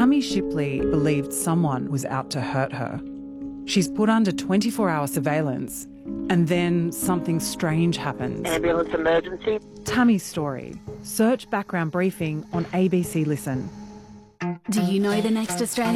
Tammy Shipley believed someone was out to hurt her. She's put under 24-hour surveillance, and then something strange happens. Ambulance emergency. Tammy's story. Search background briefing on ABC Listen. Do you know the next Australian